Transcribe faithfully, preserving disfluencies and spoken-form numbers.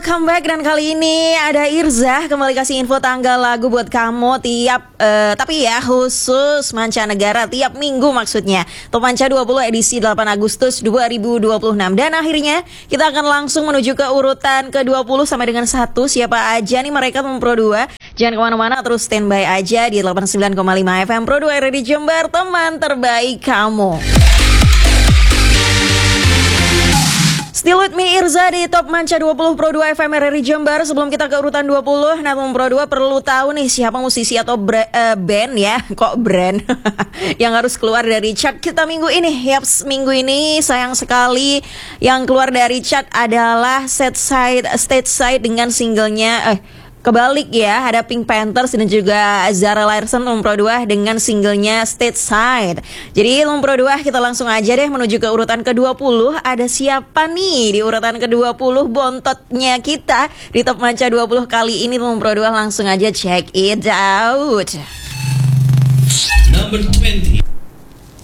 Comeback dan kali ini ada Irza kembali kasih info tanggal lagu buat kamu tiap uh, tapi ya khusus mancanegara tiap minggu maksudnya. Top Manca dua puluh edisi delapan Agustus dua ribu dua puluh enam dan akhirnya kita akan langsung menuju ke urutan ke dua puluh sampai dengan satu. Siapa aja nih mereka Teman Pro dua? Jangan kemana-mana, terus standby aja di delapan puluh sembilan koma lima F M Pro dua R R I Jember, teman terbaik kamu. Still with me Irza di Top Manca dua puluh Pro dua F M R R I Jember. Sebelum kita ke urutan dua puluh, nah Teman Pro dua perlu tahu nih siapa musisi atau bre- uh, band ya, kok brand yang harus keluar dari chart kita minggu ini. Yaps, minggu ini sayang sekali yang keluar dari chart adalah Set Side, State Side dengan singlenya eh kebalik ya, ada Pink Panthers dan juga Zara Larsson Teman Pro dua dengan singlenya State Side. Jadi Teman Pro dua kita langsung aja deh menuju ke urutan ke dua puluh. Ada siapa nih di urutan ke dua puluh bontotnya kita di Top Manca dua puluh kali ini? Teman Pro dua langsung aja check it out. Number twenty.